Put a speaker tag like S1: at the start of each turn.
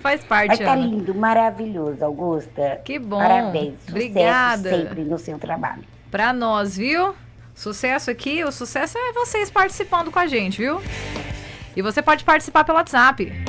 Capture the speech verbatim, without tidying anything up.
S1: faz parte,
S2: Vai estar
S1: Ana.
S2: lindo, maravilhoso, Augusta.
S1: Que bom.
S2: Parabéns. Sucesso
S1: Obrigada.
S2: sempre no seu trabalho.
S1: Pra nós, viu? Sucesso aqui, o sucesso é vocês participando com a gente, viu? E você pode participar pelo WhatsApp.